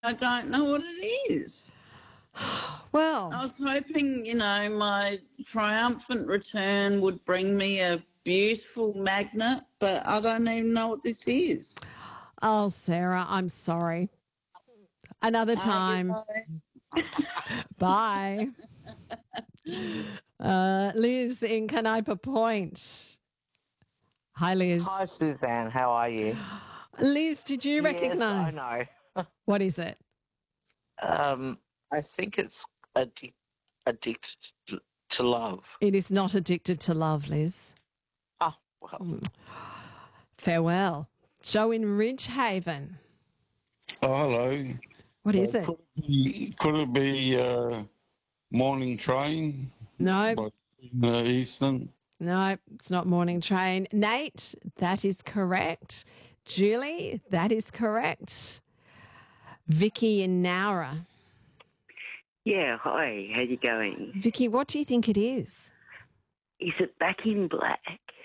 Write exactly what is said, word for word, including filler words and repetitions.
I don't know what it is. Well, I was hoping, you know, my triumphant return would bring me a beautiful magnet, but I don't even know what this is. oh, Sarah, I'm sorry. Another Uh, time. goodbye. Bye. Uh, Liz in Canopa Point. Hi, Hi, Liz. Suzanne. How are you? Liz, did you Yes, I recognise? know. What is it? Um, I think it's addic- addicted to, to love. It is not addicted to love, Liz. Oh, well. Farewell. Joe in Ridgehaven. Oh, hello. What Uh, is it? could it be, could it be uh, morning train? No, By uh, Eastern? no, it's not morning train. Nate, that is correct. Julie, that is correct. Vicky in Nowra. Yeah, hi, how you going? Vicky, what do you think it is? Is it Back in Black?